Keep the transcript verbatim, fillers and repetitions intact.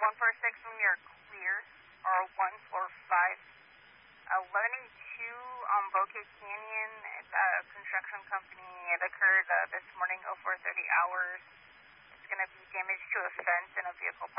one four six when you're clear, or one four five. eleven eighty-two on Bouquet Canyon. It's a construction company. It occurred uh, this morning, oh four thirty hours. It's going to be damage to a fence and a vehicle